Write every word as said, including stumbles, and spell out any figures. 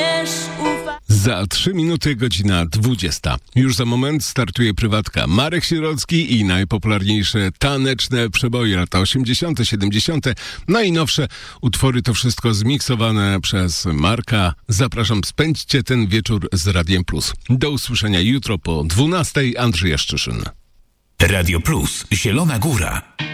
umiesz ufać. Za trzy minuty godzina dwudziesta. Już za moment startuje prywatka Marek Sierocki i najpopularniejsze taneczne przeboje lata osiemdziesiąte, siedemdziesiąte. Najnowsze utwory, to wszystko zmiksowane przez Marka. Zapraszam, spędźcie ten wieczór z Radiem Plus. Do usłyszenia jutro po dwunastej. Andrzej Jaszczyszyn. Radio Plus, Zielona Góra.